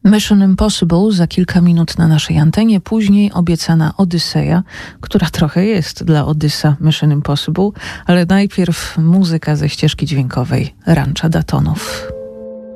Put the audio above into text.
Mission Impossible za kilka minut na naszej antenie, później obiecana Odyseja, która trochę jest dla Odyssa Mission Impossible, ale najpierw muzyka ze ścieżki dźwiękowej Rancha Datonów.